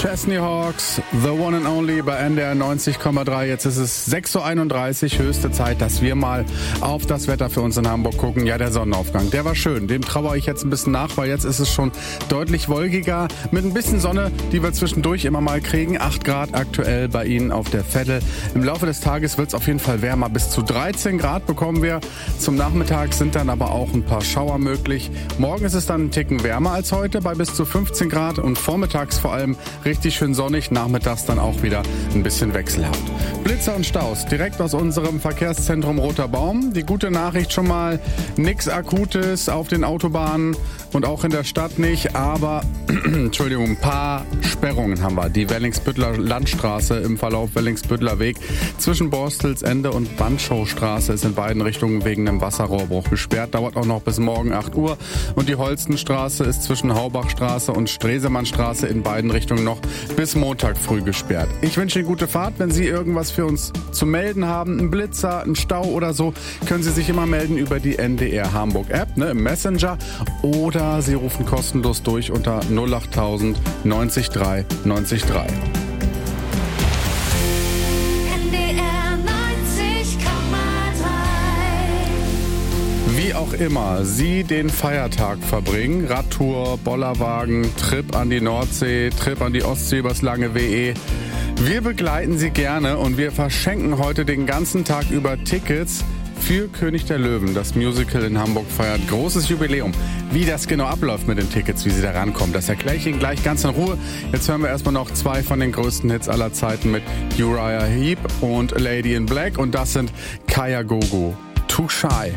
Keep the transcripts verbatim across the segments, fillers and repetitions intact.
Chesney Hawks, The One and Only bei N D R neunzig Komma drei. Jetzt ist es sechs Uhr einunddreißig, höchste Zeit, dass wir mal auf das Wetter für uns in Hamburg gucken. Ja, der Sonnenaufgang, der war schön. Dem trauere ich jetzt ein bisschen nach, weil jetzt ist es schon deutlich wolkiger. Mit ein bisschen Sonne, die wir zwischendurch immer mal kriegen. acht Grad aktuell bei Ihnen auf der Veddel. Im Laufe des Tages wird es auf jeden Fall wärmer. Bis zu dreizehn Grad bekommen wir. Zum Nachmittag sind dann aber auch ein paar Schauer möglich. Morgen ist es dann einen Ticken wärmer als heute bei bis zu fünfzehn Grad und vormittags vor allem richtig schön sonnig, nachmittags dann auch wieder ein bisschen wechselhaft. Blitzer und Staus direkt aus unserem Verkehrszentrum Roter Baum. Die gute Nachricht schon mal, nichts Akutes auf den Autobahnen und auch in der Stadt nicht, aber Entschuldigung, ein paar Sperrungen haben wir. Die Wellingsbüttler Landstraße im Verlauf Wellingsbüttler Weg zwischen Borstelsende und Bandschaustraße ist in beiden Richtungen wegen einem Wasserrohrbruch gesperrt. Dauert auch noch bis morgen acht Uhr. Und die Holstenstraße ist zwischen Haubachstraße und Stresemannstraße in beiden Richtungen noch bis Montag früh gesperrt. Ich wünsche Ihnen gute Fahrt. Wenn Sie irgendwas für uns zu melden haben, ein Blitzer, ein Stau oder so, können Sie sich immer melden über die N D R Hamburg App, ne, im Messenger, oder Sie rufen kostenlos durch unter null achttausend neunzig drei neunzig drei. Wie auch immer Sie den Feiertag verbringen, Radtour, Bollerwagen, Trip an die Nordsee, Trip an die Ostsee übers lange W E. Wir begleiten Sie gerne und wir verschenken heute den ganzen Tag über Tickets für König der Löwen. Das Musical in Hamburg feiert großes Jubiläum. Wie das genau abläuft mit den Tickets, wie Sie da rankommen, das erkläre ich Ihnen gleich ganz in Ruhe. Jetzt hören wir erstmal noch zwei von den größten Hits aller Zeiten mit Uriah Heep und Lady in Black. Und das sind Kaya Gogo, Too Shy.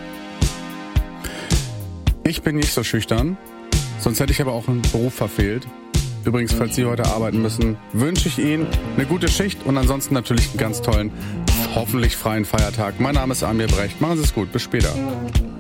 Ich bin nicht so schüchtern, sonst hätte ich aber auch einen Beruf verfehlt. Übrigens, falls Sie heute arbeiten müssen, wünsche ich Ihnen eine gute Schicht und ansonsten natürlich einen ganz tollen, hoffentlich freien Feiertag. Mein Name ist Amir Brecht. Machen Sie es gut. Bis später.